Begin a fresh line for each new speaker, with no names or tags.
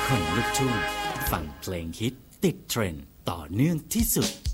คนลุกทุ่งฟังเพลงฮิตติดเทรนด์ต่อเนื่องที่สุด